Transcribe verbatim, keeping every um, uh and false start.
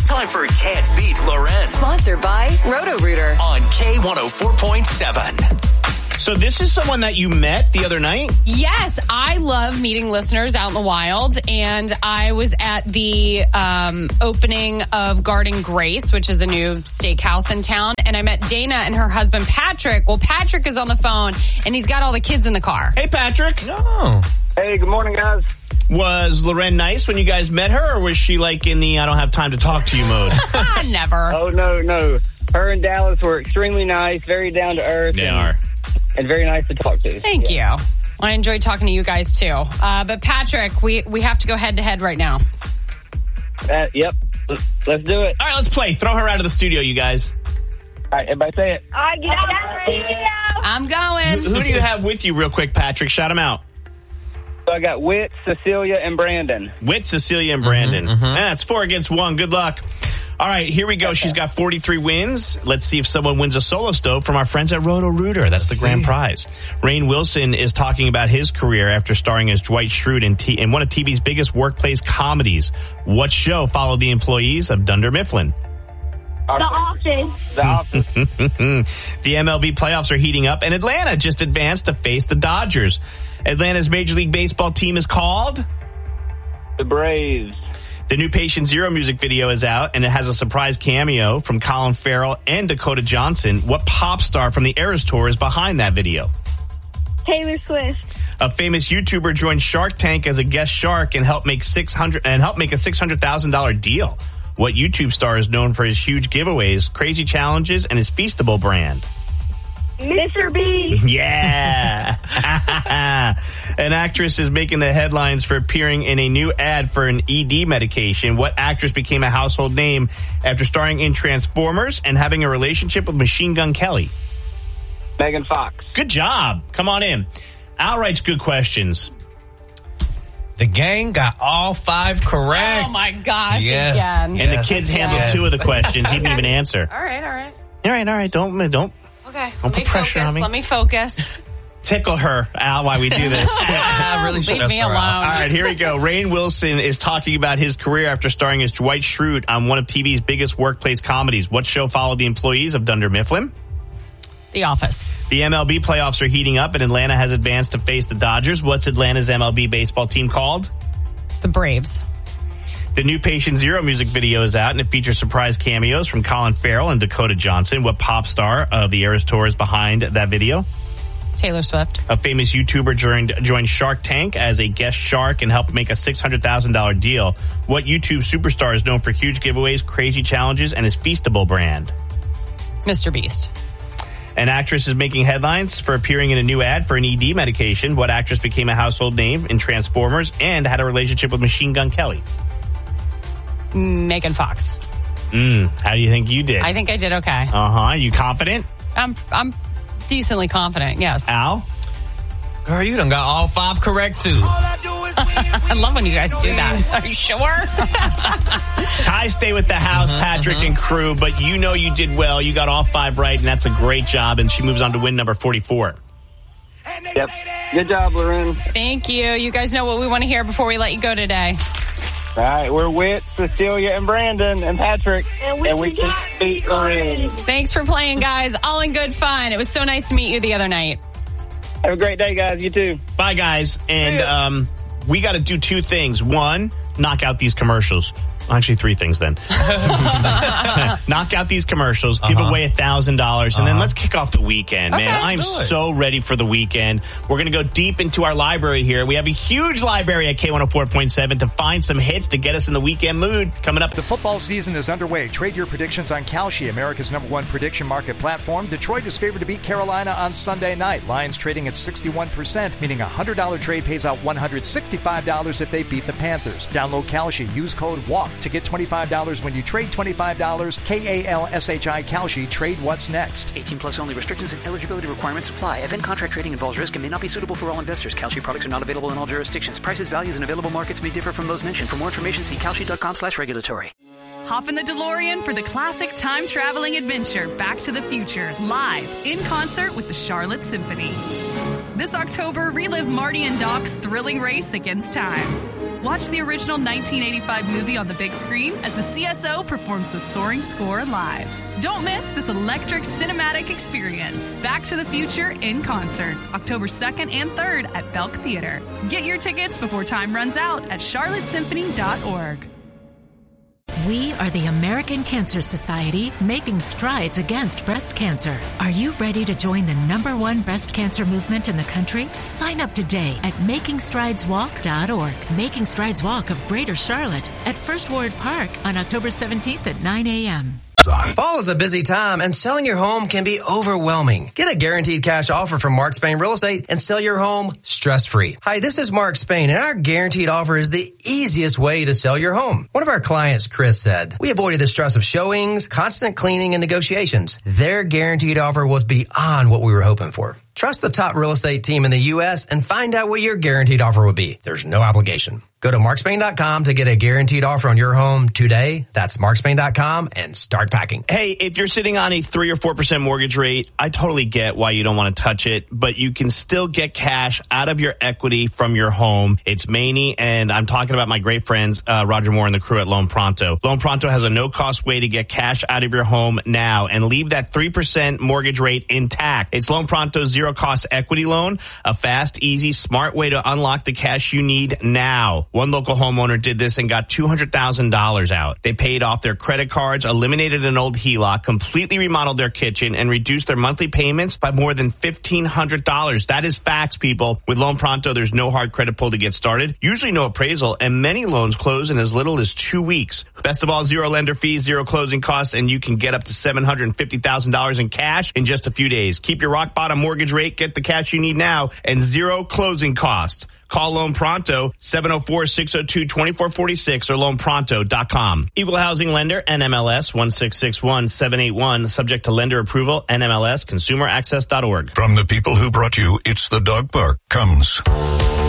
time for Can't Beat Loren. Sponsored by Roto-Rooter on K one oh four point seven. So this is someone that you met the other night? Yes, I love meeting listeners out in the wild, and I was at the um, opening of Garden Grace, which is a new steakhouse in town, and I met Dana and her husband Patrick. Well, Patrick is on the phone, and he's got all the kids in the car. Hey, Patrick. Oh. Hey, good morning, guys. Was Loren nice when you guys met her, or was she like in the I don't have time to talk to you mode? Never. Oh, no, no. Her and Dallas were extremely nice, very down to earth. They and, are. And very nice to talk to. Thank yeah. you. I enjoyed talking to you guys, too. Uh, but, Patrick, we, we have to go head-to-head right now. Uh, yep. Let's, let's do it. All right, let's play. Throw her out of the studio, you guys. All right, everybody say it. I get out. I'm going. Who do you have with you real quick, Patrick? Shout them out. So I got Whit, Cecilia, and Brandon. Whit, Cecilia, and Brandon. Mm-hmm, mm-hmm. That's four against one. Good luck. All right, here we go. She's got forty-three wins. Let's see if someone wins a solo stove from our friends at Roto-Rooter. That's the grand prize. Rainn Wilson is talking about his career after starring as Dwight Schrute in, T- in one of T V's biggest workplace comedies. What show followed the employees of Dunder Mifflin? The Office. The Office. The M L B playoffs are heating up, and Atlanta just advanced to face the Dodgers. Atlanta's Major League Baseball team is called? The Braves. The new Patient Zero music video is out, and it has a surprise cameo from Colin Farrell and Dakota Johnson. What pop star from the Eras Tour is behind that video? Taylor Swift. A famous YouTuber joined Shark Tank as a guest shark and helped make six hundred and helped make a six hundred thousand dollars deal. What YouTube star is known for his huge giveaways, crazy challenges, and his Feastable brand? Mister B. Yeah. An actress is making the headlines for appearing in a new ad for an E D medication. What actress became a household name after starring in Transformers and having a relationship with Machine Gun Kelly? Megan Fox. Good job. Come on in. Al writes good questions. The gang got all five correct. Oh, my gosh, yes. again. And Yes. the kids handled Yes. two of the questions. He didn't even answer. All right, all right. All right, all right. Don't, don't Okay, Don't let me put pressure focus. on me. Let me focus. tickle her, Al, while we do this. I really should Leave have me her out. alone. All right, here we go. Rainn Wilson is talking about his career after starring as Dwight Schrute on one of T V's biggest workplace comedies. What show followed the employees of Dunder Mifflin? The Office. The M L B playoffs are heating up, and Atlanta has advanced to face the Dodgers. What's Atlanta's M L B baseball team called? The Braves. The new Patient Zero music video is out, and it features surprise cameos from Colin Farrell and Dakota Johnson. What pop star of the Eras Tour is behind that video? Taylor Swift. A famous YouTuber joined, joined Shark Tank as a guest shark and helped make a six hundred thousand dollars deal. What YouTube superstar is known for huge giveaways, crazy challenges, and his Feastable brand? Mister Beast. An actress is making headlines for appearing in a new ad for an E D medication. What actress became a household name in Transformers and had a relationship with Machine Gun Kelly? Megan Fox. Mm, how do you think you did? I think I did okay. Uh-huh. You confident? I'm I'm decently confident, yes. Al? Girl, you done got all five correct, too. I love when you guys do that. Are you sure? Ties stay with the house, Mm-hmm, Patrick mm-hmm. and crew, but you know you did well. You got all five right, and that's a great job, and she moves on to win number forty-four. Yep. Good job, Loren. Thank you. You guys know what we want to hear before we let you go today. All right, we're with Cecilia and Brandon and Patrick, And we, and we can can beat Loren. Thanks for playing, guys. All in good fun. It was so nice to meet you the other night. Have a great day, guys. You too. Bye, guys. And um, we got to do two things. One, knock out these commercials. Actually, three things then. Knock out these commercials, give Uh-huh. away one thousand dollars, and Uh-huh. then let's kick off the weekend, Okay, man. let's I'm do it. so ready for the weekend. We're going to go deep into our library here. We have a huge library at K one oh four point seven to find some hits to get us in the weekend mood. Coming up, The football season is underway. Trade your predictions on Kalshi, America's number one prediction market platform. Detroit is favored to beat Carolina on Sunday night. Lions trading at sixty-one percent, meaning a one hundred dollars trade pays out one hundred sixty-five dollars if they beat the Panthers. Download Kalshi. Use code WALK to get twenty-five dollars when you trade twenty-five dollars. K A L S H I Kalshi. Trade what's next. eighteen plus only. Restrictions and eligibility requirements apply. Event contract trading involves risk and may not be suitable for all investors. Kalshi products are not available in all jurisdictions. Prices, values, and available markets may differ from those mentioned. For more information, see kalshi.com slash regulatory. Hop in the DeLorean for the classic time-traveling adventure Back to the Future, live in concert with the Charlotte Symphony. This October, relive Marty and Doc's thrilling race against time. Watch the original nineteen eighty-five movie on the big screen as the C S O performs the soaring score live. Don't miss this electric cinematic experience. Back to the Future in concert, October second and third at Belk Theater. Get your tickets before time runs out at charlotte symphony dot org. We are the American Cancer Society, making strides against breast cancer. Are you ready to join the number one breast cancer movement in the country? Sign up today at making strides walk dot org. Making Strides Walk of Greater Charlotte at First Ward Park on October seventeenth at nine a.m. Fall is a busy time, and selling your home can be overwhelming. Get a guaranteed cash offer from Mark Spain Real Estate and sell your home stress-free. Hi, this is Mark Spain, and our guaranteed offer is the easiest way to sell your home. One of our clients, Chris, said, "We avoided the stress of showings, constant cleaning, and negotiations. Their guaranteed offer was beyond what we were hoping for." Trust the top real estate team in the U S and find out what your guaranteed offer will be. There's no obligation. Go to mark spain dot com to get a guaranteed offer on your home today. That's mark spain dot com and start packing. Hey, if you're sitting on a three or four percent mortgage rate, I totally get why you don't want to touch it, but you can still get cash out of your equity from your home. It's Maney, and I'm talking about my great friends, uh, Roger Moore and the crew at Loan Pronto. Loan Pronto has a no-cost way to get cash out of your home now and leave that three percent mortgage rate intact. It's Loan Pronto's zero-cost equity loan, a fast, easy, smart way to unlock the cash you need now. One local homeowner did this and got two hundred thousand dollars out. They paid off their credit cards, eliminated an old H E L O C, completely remodeled their kitchen, and reduced their monthly payments by more than fifteen hundred dollars. That is facts, people. With Loan Pronto, there's no hard credit pull to get started, usually no appraisal, and many loans close in as little as two weeks. Best of all, zero lender fees, zero closing costs, and you can get up to seven hundred fifty thousand dollars in cash in just a few days. Keep your rock bottom mortgage rate, get the cash you need now, and zero closing cost. Call Loan Pronto, seven oh four, six oh two, two four four six or loan pronto dot com. Equal housing lender, N M L S one six six one seven eight one, subject to lender approval, N M L S consumer access dot org. From the people who brought you It's the Dog Park comes